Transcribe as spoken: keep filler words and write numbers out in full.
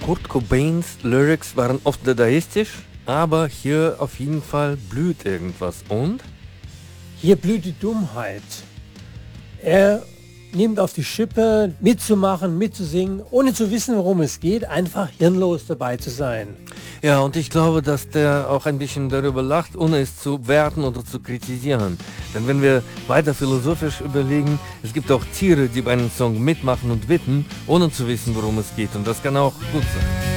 Kurt Cobains Lyrics waren oft dadaistisch, aber hier auf jeden Fall blüht irgendwas. Und? Hier blüht die Dummheit. Er nimmt auf die Schippe, mitzumachen, mitzusingen, ohne zu wissen, worum es geht, einfach hirnlos dabei zu sein. Ja, und ich glaube, dass der auch ein bisschen darüber lacht, ohne es zu werten oder zu kritisieren. Denn wenn wir weiter philosophisch überlegen, es gibt auch Tiere, die bei einem Song mitmachen und wippen, ohne zu wissen, worum es geht. Und das kann auch gut sein.